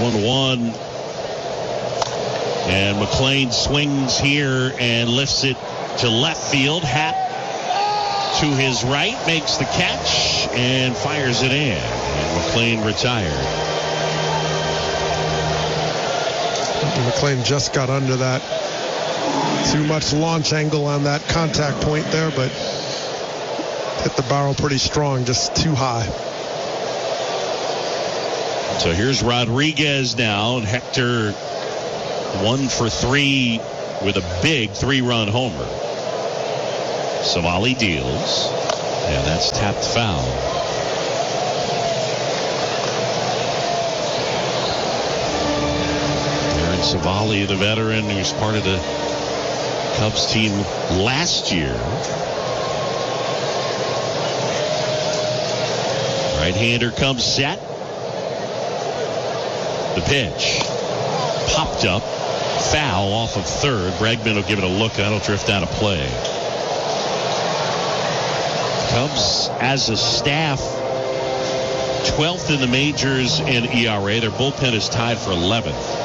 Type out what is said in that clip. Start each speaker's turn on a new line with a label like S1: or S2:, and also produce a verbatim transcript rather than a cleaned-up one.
S1: one one. And McLean swings here and lifts it to left field. Happ to his right, makes the catch and fires it in. And McLean retired.
S2: McLean just got under that. Too much launch angle on that contact point there, but hit the barrel pretty strong, just too high.
S1: So here's Rodriguez now, and Hector one for three with a big three-run homer. Savali deals, and that's tapped foul. Aaron Savali, the veteran who's part of the Cubs team last year. Right-hander comes set. The pitch popped up, foul off of third. Bregman will give it a look. That'll drift out of play. Cubs as a staff twelfth in the majors in E R A. Their bullpen is tied for eleventh.